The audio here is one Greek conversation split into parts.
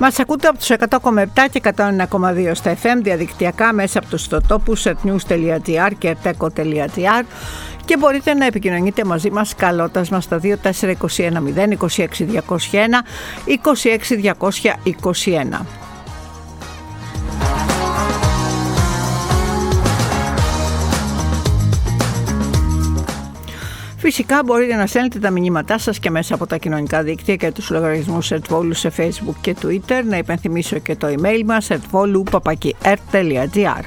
Μας ακούτε από τους 100,7 και 101,2 στα FM, διαδικτυακά μέσα από τους ιστοτόπους etnews.gr και erteco.gr και μπορείτε να επικοινωνείτε μαζί μας καλώντας μας στα 24210 26201 26221. Φυσικά μπορείτε να στέλνετε τα μηνύματά σας και μέσα από τα κοινωνικά δίκτυα και τους λογαριασμούς Earthvolu σε Facebook και Twitter. Να υπενθυμίσω και το email μας earthvolu@ert.gr.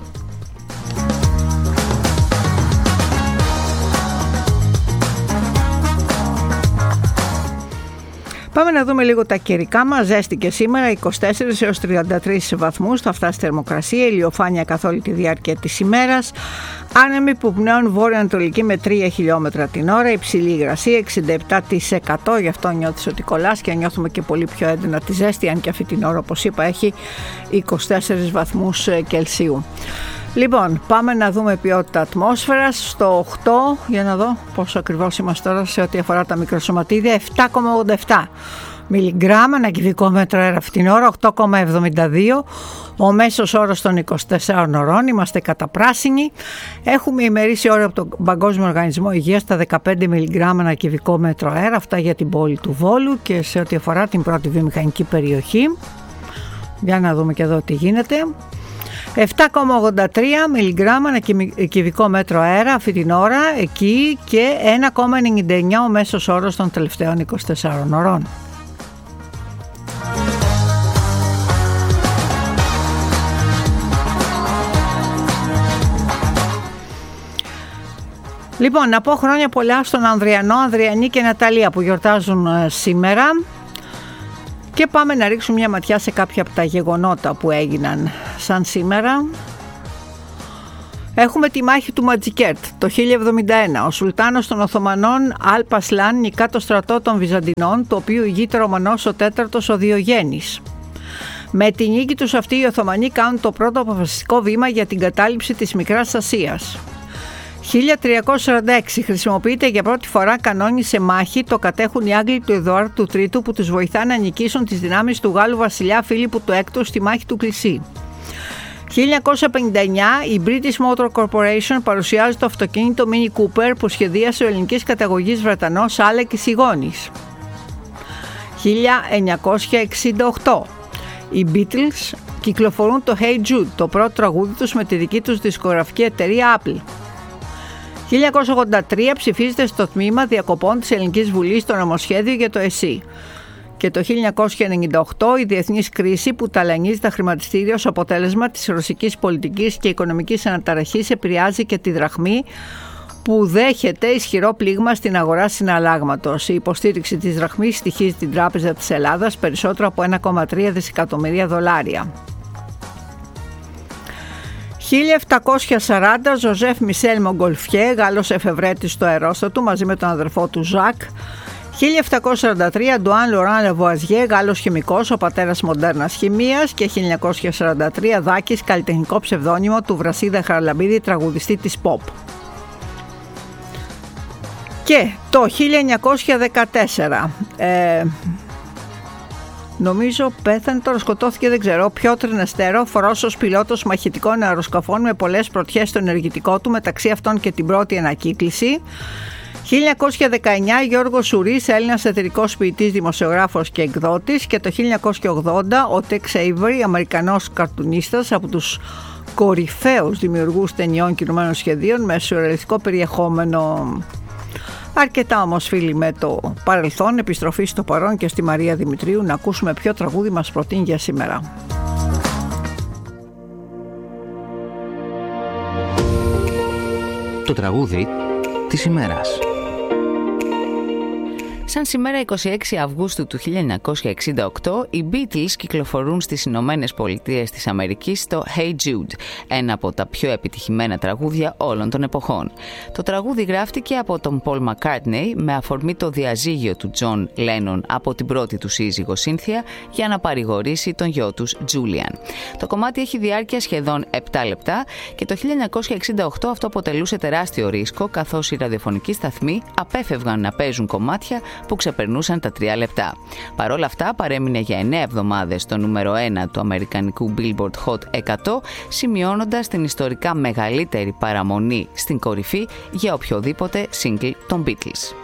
Πάμε να δούμε λίγο τα καιρικά μας. Ζέστη και σήμερα, 24 έως 33 βαθμούς θα φτάσει θερμοκρασία, ηλιοφάνεια καθ' όλη τη διάρκεια της ημέρας, άνεμοι που πνέουν βόρειο-ανατολική με 3 χιλιόμετρα την ώρα, υψηλή υγρασία 67%, γι' αυτό νιώθεις ότι κολλάς και νιώθουμε και πολύ πιο έντονα τη ζέστη, αν και αυτή την ώρα, όπως είπα, έχει 24 βαθμούς Κελσίου. Λοιπόν, πάμε να δούμε ποιότητα ατμόσφαιρας στο 8, για να δω πόσο ακριβώς είμαστε τώρα σε ό,τι αφορά τα μικροσωματίδια, 7,87 μιλιγκράμμα ανά κυβικό μέτρο αέρα αυτήν την ώρα, 8,72 ο μέσος όρος των 24 ωρών, είμαστε καταπράσινοι. Έχουμε ημερήσει όριο από τον Παγκόσμιο Οργανισμό Υγείας στα 15 μιλιγκράμμα ανά κυβικό μέτρο αέρα, αυτά για την πόλη του Βόλου και σε ό,τι αφορά την πρώτη βιομηχανική περιοχή. Για να δούμε και εδώ τι γίνεται. 7,83 μιλιγκράμμα ανά κυβικό μέτρο αέρα αυτή την ώρα εκεί και 1,99 ο μέσος όρος των τελευταίων 24 ωρών. Λοιπόν, να πω χρόνια πολλά στον Ανδριανό, Ανδριανή και Ναταλία που γιορτάζουν σήμερα. Και πάμε να ρίξουμε μια ματιά σε κάποια από τα γεγονότα που έγιναν σαν σήμερα. Έχουμε τη μάχη του Ματζικέρτ το 1071. Ο Σουλτάνος των Οθωμανών Αλ-Πασλάν νικά το στρατό των Βυζαντινών, το οποίο ηγείται Ρωμανός ο τέταρτος ο Διογέννης. Με τη νίκη τους αυτοί οι Οθωμανοί κάνουν το πρώτο αποφασιστικό βήμα για την κατάληψη της Μικράς Ασίας. 1346 χρησιμοποιείται για πρώτη φορά κανόνι σε μάχη, το κατέχουν οι Άγγλοι του Εδουάρδου Τρίτου που τους βοηθά να νικήσουν τις δυνάμεις του Γάλλου βασιλιά Φίλιππου του Έκτου στη μάχη του Κλισί. 1959 η British Motor Corporation παρουσιάζει το αυτοκίνητο Mini Cooper που σχεδίασε ο ελληνικής καταγωγής Βρετανός Άλεκ Σιγώνης. 1968 οι Beatles κυκλοφορούν το Hey Jude, το πρώτο τραγούδι τους με τη δική τους δισκογραφική εταιρεία Apple. 1983 ψηφίζεται στο τμήμα διακοπών της Ελληνικής Βουλής το νομοσχέδιο για το ΕΣΥ. Και το 1998 η διεθνής κρίση που ταλανίζει τα χρηματιστήρια ως αποτέλεσμα της ρωσικής πολιτικής και οικονομικής αναταραχής επηρεάζει και τη δραχμή που δέχεται ισχυρό πλήγμα στην αγορά συναλλάγματος. Η υποστήριξη της δραχμής στοιχίζει την Τράπεζα της Ελλάδας περισσότερο από 1,3 δισεκατομμύρια δολάρια. 1740 Ζωζέφ Μισελ Μογκολφιέ, Γάλλος εφευρέτης στο αερόστατο μαζί με τον αδερφό του Ζακ. 1743 Ντουάν Λοράν Λεβουαζιέ, Γάλλος χημικός, ο πατέρας μοντέρνας χημίας. Και 1943 Δάκης, καλλιτεχνικό ψευδόνυμο του Βρασίδα Χαραλαμπίδη, τραγουδιστή της pop. Και το 1914 νομίζω πέθανε, τώρα σκοτώθηκε, δεν ξέρω, Πιότρ Νεστέροφ, Ρώσος πιλότος μαχητικών αεροσκαφών με πολλές πρωτιές στο ενεργητικό του, μεταξύ αυτών και την πρώτη ανακύκληση. 1919 Γιώργος Σουρής, Έλληνας εταιρικός ποιητής, δημοσιογράφος και εκδότης. Και το 1980 ο Tex Avery, Αμερικανός καρτουνίστας, από τους κορυφαίους δημιουργούς ταινιών κινουμένων σχεδίων με σουρεαλιστικό περιεχόμενο. Αρκετά όμως φίλοι με το παρελθόν, επιστροφή στο παρόν και στη Μαρία Δημητρίου, να ακούσουμε ποιο τραγούδι μας προτείνει για σήμερα. Το τραγούδι της ημέρας. Σαν σήμερα 26 Αυγούστου του 1968, οι Beatles κυκλοφορούν στις Ηνωμένες Πολιτείες της Αμερικής το Hey Jude, ένα από τα πιο επιτυχημένα τραγούδια όλων των εποχών. Το τραγούδι γράφτηκε από τον Paul McCartney με αφορμή το διαζύγιο του John Lennon από την πρώτη του σύζυγο Cynthia για να παρηγορήσει τον γιο τους Julian. Το κομμάτι έχει διάρκεια σχεδόν 7 λεπτά και το 1968 αυτό αποτελούσε τεράστιο ρίσκο, καθώς οι ραδιοφωνικοί σταθμοί απέφευγαν να παίζουν κομμάτια που ξεπερνούσαν τα 3 λεπτά. Παρ' όλα αυτά παρέμεινε για 9 εβδομάδες στο νούμερο 1 του αμερικανικού Billboard Hot 100, σημειώνοντας την ιστορικά μεγαλύτερη παραμονή στην κορυφή για οποιοδήποτε single των Beatles.